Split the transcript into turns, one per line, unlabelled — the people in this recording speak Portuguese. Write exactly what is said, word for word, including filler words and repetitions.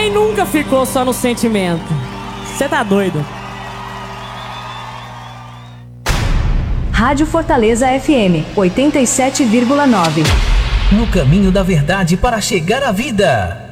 Quem nunca ficou só no sentimento? Você tá doido?
Rádio Fortaleza F M, oitenta e sete vírgula nove.
No caminho da verdade para chegar à vida.